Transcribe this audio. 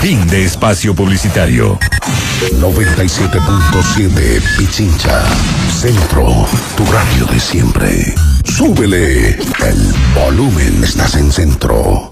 Fin de espacio publicitario. 97.7 Pichincha. Centro, tu radio de siempre. Súbele el volumen, estás en Centro.